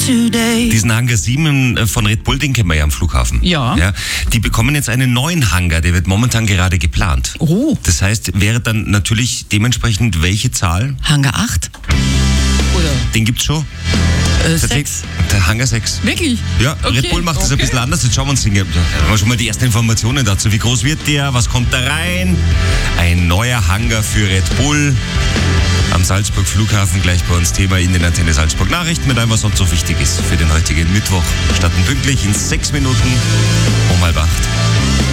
Diesen Hangar 7 von Red Bull, den kennen wir ja am Flughafen. Ja. Die bekommen jetzt einen neuen Hangar, der wird momentan gerade geplant. Oh. Das heißt, wäre dann natürlich dementsprechend welche Zahl? Hangar 8? Oder? Den gibt's schon. 6. Der Hangar 6. Wirklich? Ja, Okay, Red Bull macht das ein okay. bisschen anders. Jetzt schauen wir uns den. Da haben wir schon mal die ersten Informationen dazu. Wie groß wird der? Was kommt da rein? Ein neuer Hangar für Red Bull am Salzburg Flughafen. Gleich bei uns Thema in den Antenne Salzburg Nachrichten mit allem, was sonst so wichtig ist für den heutigen Mittwoch. Starten pünktlich in 6 Minuten um 7:30.